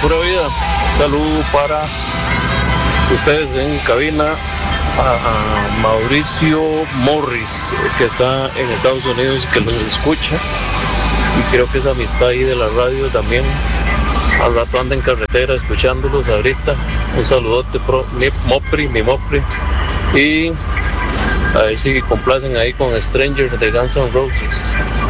pura vida. Un saludo para ustedes en cabina, a Mauricio Morris, que está en Estados Unidos y que los escucha. Y creo que esa amistad ahí de la radio también. Al rato anda en carretera escuchándolos ahorita. Un saludote mi Mopri. Y a ver si complacen ahí con Stranger de Guns N' Roses.